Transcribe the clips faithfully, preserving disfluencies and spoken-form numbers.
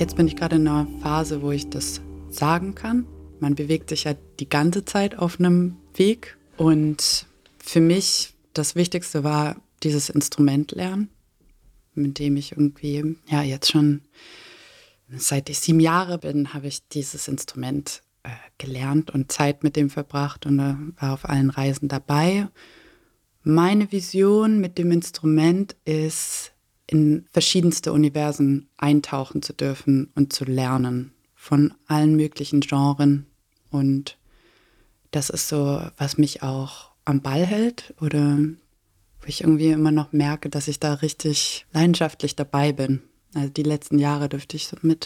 Jetzt bin ich gerade in einer Phase, wo ich das sagen kann. Man bewegt sich ja die ganze Zeit auf einem Weg. Und für mich das Wichtigste war dieses Instrument lernen, mit dem ich irgendwie, ja, jetzt schon, seit ich sieben Jahre bin, habe ich dieses Instrument äh, gelernt und Zeit mit dem verbracht und äh, war auf allen Reisen dabei. Meine Vision mit dem Instrument ist, in verschiedenste Universen eintauchen zu dürfen und zu lernen von allen möglichen Genren. Und das ist so, was mich auch am Ball hält oder wo ich irgendwie immer noch merke, dass ich da richtig leidenschaftlich dabei bin. Also die letzten Jahre dürfte ich so mit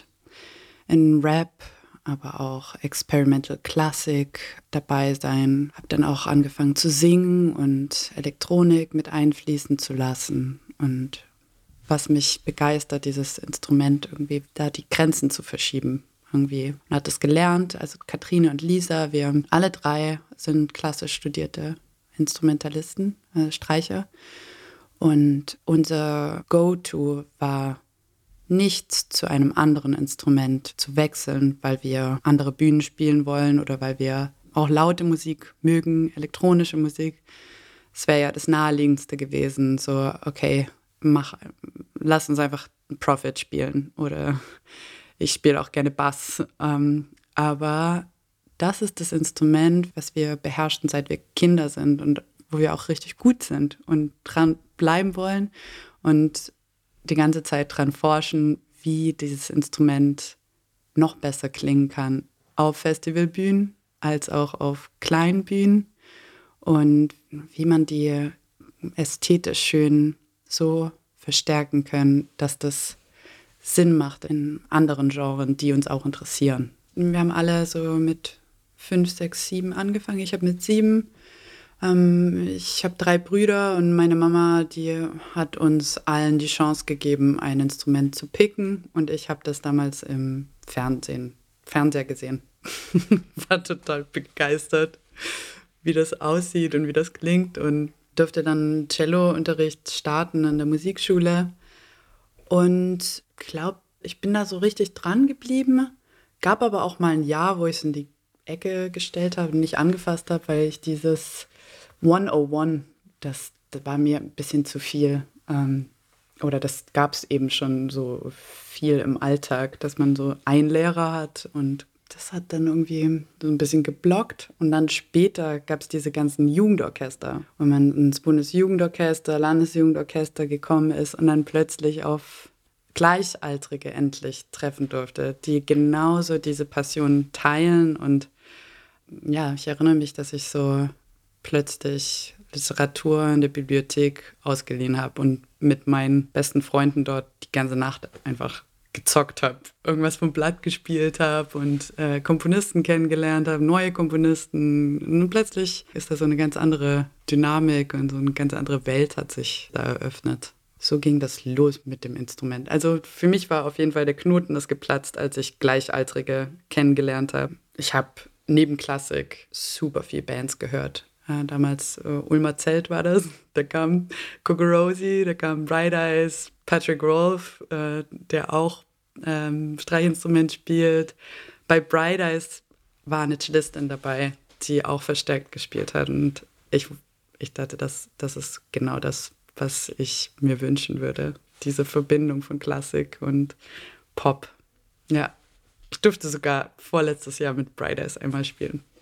in Rap, aber auch Experimental Classic dabei sein. Habe dann auch angefangen zu singen und Elektronik mit einfließen zu lassen. Und was mich begeistert, dieses Instrument, irgendwie da die Grenzen zu verschieben. Irgendwie. Man hat es gelernt, also Katrine und Lisa, wir alle drei sind klassisch studierte Instrumentalisten, äh, Streicher. Und unser Go-To war, nicht zu einem anderen Instrument zu wechseln, weil wir andere Bühnen spielen wollen oder weil wir auch laute Musik mögen, elektronische Musik. Es wäre ja das Naheliegendste gewesen, so, okay, mach, lass uns einfach Prophet spielen oder ich spiele auch gerne Bass. Ähm, aber das ist das Instrument, was wir beherrschen, seit wir Kinder sind und wo wir auch richtig gut sind und dran bleiben wollen und die ganze Zeit dran forschen, wie dieses Instrument noch besser klingen kann. Auf Festivalbühnen als auch auf kleinen Bühnen und wie man die ästhetisch schön so verstärken können, dass das Sinn macht in anderen Genres, die uns auch interessieren. Wir haben alle so mit fünf, sechs, sieben angefangen. Ich habe mit sieben. Ähm, ich habe drei Brüder und meine Mama, die hat uns allen die Chance gegeben, ein Instrument zu picken. Und ich habe das damals im Fernsehen, Fernseher gesehen. War total begeistert, wie das aussieht und wie das klingt. Und durfte dann Cello-Unterricht starten an der Musikschule. Und glaube, ich bin da so richtig dran geblieben. Gab aber auch mal ein Jahr, wo ich es in die Ecke gestellt habe und nicht angefasst habe, weil ich dieses hundertundeins, das, das war mir ein bisschen zu viel. Ähm, oder das gab es eben schon so viel im Alltag, dass man so einen Lehrer hat und das hat dann irgendwie so ein bisschen geblockt. Und dann später gab es diese ganzen Jugendorchester, wo man ins Bundesjugendorchester, Landesjugendorchester gekommen ist und dann plötzlich auf Gleichaltrige endlich treffen durfte, die genauso diese Passion teilen. Und ja, ich erinnere mich, dass ich so plötzlich Literatur in der Bibliothek ausgeliehen habe und mit meinen besten Freunden dort die ganze Nacht einfach gezockt habe, irgendwas vom Blatt gespielt habe und äh, Komponisten kennengelernt habe, neue Komponisten. Und plötzlich ist da so eine ganz andere Dynamik und so eine ganz andere Welt hat sich da eröffnet. So ging das los mit dem Instrument. Also für mich war auf jeden Fall der Knoten das geplatzt, als ich Gleichaltrige kennengelernt habe. Ich habe neben Klassik super viel Bands gehört. Äh, damals äh, Ulmer Zelt war das. Da kam Kokorosi, da kam Bright Eyes, Patrick Rolfe, äh, der auch ähm, Streichinstrument spielt. Bei Bright Eyes war eine Cellistin dabei, die auch verstärkt gespielt hat. Und ich, ich dachte, das, das ist genau das, was ich mir wünschen würde. Diese Verbindung von Klassik und Pop. Ja, ich durfte sogar vorletztes Jahr mit Bright Eyes einmal spielen.